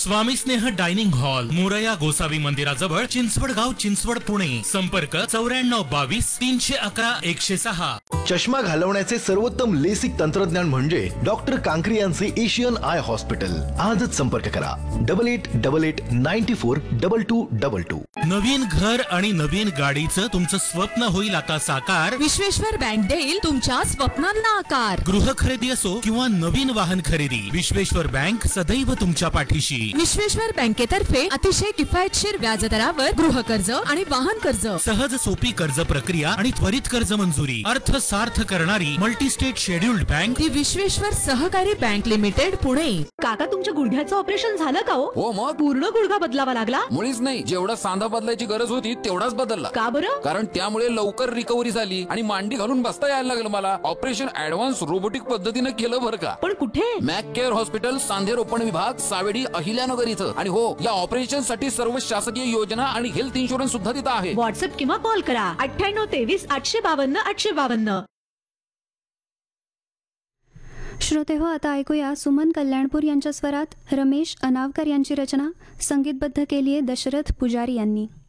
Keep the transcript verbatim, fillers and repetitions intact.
स्वामी स्नेह dining hall, Morya Gosavi मंदिराजवळ, चिंचवड गाव, चिंचवड, पुणे. संपर्क चौऱ्याण्णव बावीस तीनशे अकरा एकशे सहा. चष्मा घालवण्याचे सर्वोत्तम लेसिक तंत्रज्ञान म्हणजे डॉक्टर कांकरी यांचे एशियन आय हॉस्पिटल. आजच संपर्क करा double eight double eight ninety four double two double two. नवीन घर आणि नवीन गाडीचं तुमचं स्वप्न होईल आता साकार. विश्वेश्वर बँक देईल तुमच्या स्वप्नांना आकार. गृह खरेदी असो किंवा नवीन वाहन खरेदी, विश्वेश्वर बँक सदैव तुमच्या पाठीशी. विश्वेश्वर बँकेतर्फे अतिशय किफायतशीर व्याजदरावर गृह कर्ज आणि वाहन कर्ज, सहज सोपी कर्ज प्रक्रिया आणि त्वरित कर्ज मंजुरी. अर्थ सार्थ करणारी मल्टी स्टेट शेड्युल्ड बँक ती विश्वेश्वर सहकारी बँक लिमिटेड, पुणे. काका, तुमच्या गुडघ्याचं ऑपरेशन झालं का? हो मग पूर्ण गुडघा बदलावा लागला? मुळीच नाही, जेवढा सांधा बदलायची गरज होती तेवढाच बदलला. का बरं? कारण त्यामुळे लवकर रिकव्हरी झाली आणि मांडी घालून बसता यायला लागलं मला. ऑपरेशन ऍडव्हान्स रोबोटिक पद्धतीने केलं बरं का. पण कुठे? मॅक केअर हॉस्पिटल, सांधे रोपण विभाग, सावेडी, अहिल्यानगर इथं. आणि हो, या ऑपरेशन साठी सर्व शासकीय योजना आणि हेल्थ इन्शुरन्स सुद्धा तिथं आहे. व्हॉट्सअप किंवा कॉल करा अठ्ठ्याण्णव तेवीस आठशे बावन्न आठशे बावन्न. श्रोते हो, आता ऐकूया सुमन कल्याणपूर यांच्या स्वरात रमेश अनावकर यांची रचना, संगीतबद्ध केली आहे दशरथ पुजारी यांनी.